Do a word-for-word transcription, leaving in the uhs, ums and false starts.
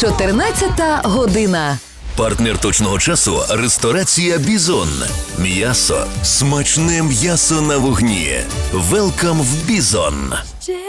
чотирнадцята година. Партнер точного часу – ресторація «Бізон». М'ясо. Смачне м'ясо на вогні. Велкам в «Бізон».